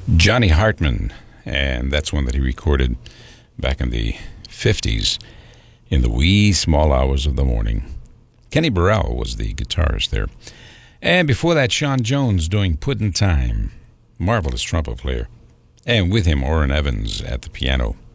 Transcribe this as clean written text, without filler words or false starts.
Johnny Hartman, and that's one that he recorded back in the 50s in the wee small hours of the morning. Kenny Burrell was the guitarist there. And before that, Sean Jones doing Puddin' Time, marvelous trumpet player. And with him, Orrin Evans at the piano.